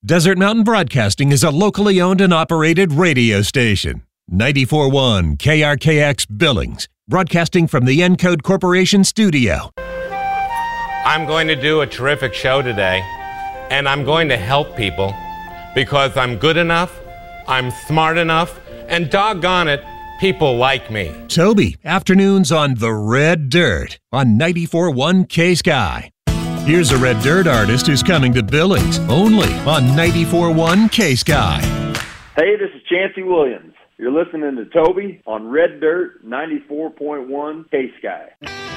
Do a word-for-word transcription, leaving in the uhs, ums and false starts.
Desert Mountain Broadcasting is a locally owned and operated radio station. ninety-four point one K R K X Billings, broadcasting from the Encode Corporation studio. I'm going to do a terrific show today, and I'm going to help people because I'm good enough, I'm smart enough, and doggone it, people like me. Toby, afternoons on The Red Dirt on ninety-four point one K-Sky. Here's a Red Dirt artist who's coming to Billings, only on ninety-four point one K-Sky. Hey, this is Chancey Williams. You're listening to Toby on Red Dirt ninety-four point one K-Sky.